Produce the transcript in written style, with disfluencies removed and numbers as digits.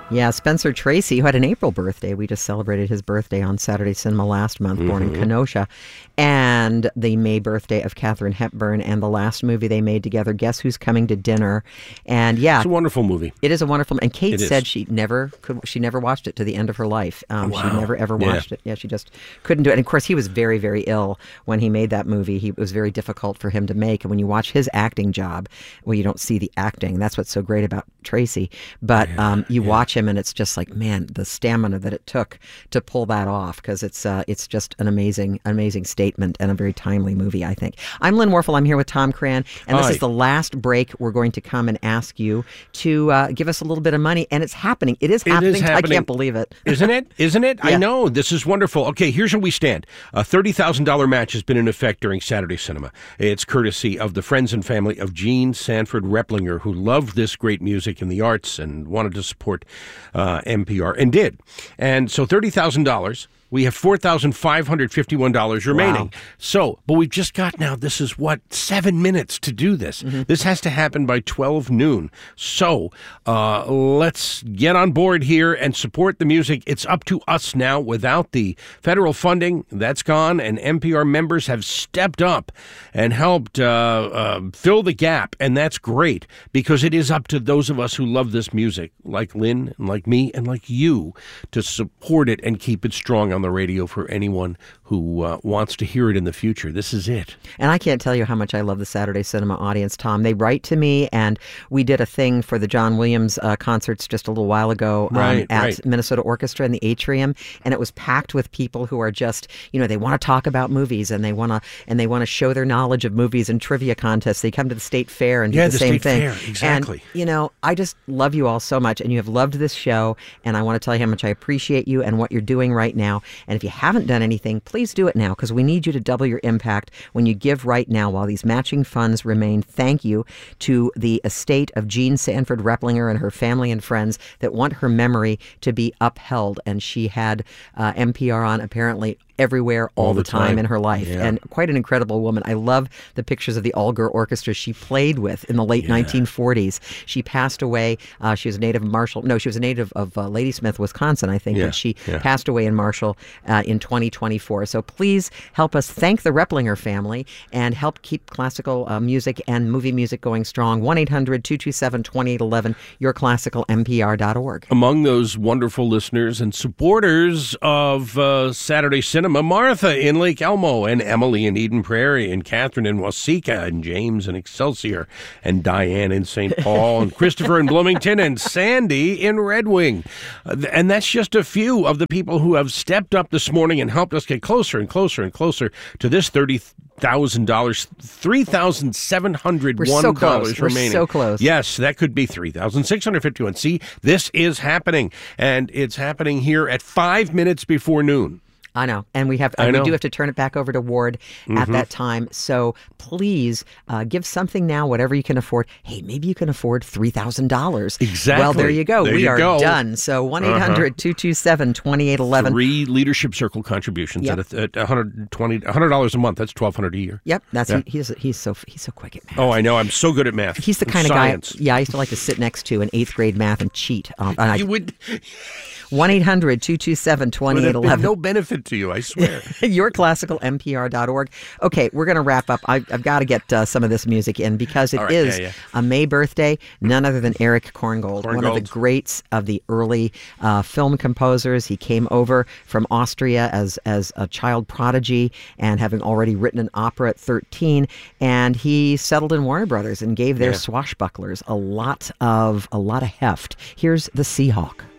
Yeah, Spencer Tracy, who had an April birthday. We just celebrated his birthday on Saturday Cinema last month, born in Kenosha. And the May birthday of Katharine Hepburn and the last movie they made together, Guess Who's Coming to Dinner? And yeah. It's a wonderful movie. It is a wonderful, and Kate said she never watched it to the end of her life. She never ever watched it. Yeah, she just couldn't do it. And of course, he was very, very ill when he made that movie. It was very difficult for him to make. And when you watch his acting job, well, you don't see the acting. That's what's so great about Tracy. But you watch him, and it's just like, man, the stamina that it took to pull that off, because it's just an amazing statement and a very timely movie, I think. I'm Lynn Warfel. I'm here with Tom Cran, and this is the last break. We're going to come and ask you to give us a little bit of money, and it's happening. It is happening. I can't believe it. Isn't it? Isn't it? Yeah. I know. This is wonderful. Okay, here's where we stand. A $30,000 match has been in effect during Saturday Cinema. It's courtesy of the friends and family of Gene Sanford Replinger, who loved this great music and the arts and wanted to support NPR, and did. And so $30,000. We have $4,551 remaining. Wow. So, but we've just got now, this is 7 minutes to do this. This has to happen by 12 noon. So, let's get on board here and support the music. It's up to us now. Without the federal funding, that's gone, and NPR members have stepped up and helped fill the gap, and that's great, because it is up to those of us who love this music, like Lynn, and like me, and like you, to support it and keep it strong on the radio for anyone who wants to hear it in the future. This is it. And I can't tell you how much I love the Saturday Cinema audience, Tom. They write to me, and we did a thing for the John Williams concerts just a little while ago at Minnesota Orchestra in the Atrium, and it was packed with people who are just, they want to talk about movies, and they want to show their knowledge of movies and trivia contests. They come to the State Fair and do the same thing. Fair, exactly. And, I just love you all so much, and you have loved this show, and I want to tell you how much I appreciate you and what you're doing right now. And if you haven't done anything, please do it now, because we need you to double your impact when you give right now while these matching funds remain. Thank you to the estate of Jean Sanford Replinger and her family and friends that want her memory to be upheld. And she had NPR on apparently everywhere all the time in her life. Yeah. And quite an incredible woman. I love the pictures of the all-girl orchestra she played with in the late 1940s. She passed away. She was a native of Marshall. No, she was a native of Ladysmith, Wisconsin, I think. But she passed away in Marshall in 2024. So please help us thank the Replinger family and help keep classical music and movie music going strong. 1-800-227-2811, yourclassicalnpr.org. Among those wonderful listeners and supporters of Saturday Cinema, Martha in Lake Elmo, and Emily in Eden Prairie, and Catherine in Waseca, and James in Excelsior, and Diane in St. Paul, and Christopher in Bloomington, and Sandy in Red Wing. And that's just a few of the people who have stepped up this morning and helped us get closer and closer and closer to this $30,000, $3,701 remaining. We're so close. Yes, that could be $3,651. See, this is happening, and it's happening here at 5 minutes before noon. I know. And we do have to turn it back over to Ward at that time. So please give something now, whatever you can afford. Hey, maybe you can afford $3,000. Exactly. Well, there you go. We are done. So 1-800-227-2811. 3 Leadership Circle contributions at $100 a month. That's $1,200 a year. Yep. He's so quick at math. Oh, I know. I'm so good at math. He's the kind of guy. Yeah, I used to like to sit next to in 8th grade math and cheat. You would. 1-800-227-2811. No benefit to you, I swear. yourclassicalnpr.org. Okay, we're going to wrap up. I've got to get some of this music in, because it is a May birthday. None other than Eric Korngold, one of the greats of the early film composers. He came over from Austria as a child prodigy, and having already written an opera at 13, and he settled in Warner Brothers and gave their swashbucklers a lot of heft. Here's the Seahawk.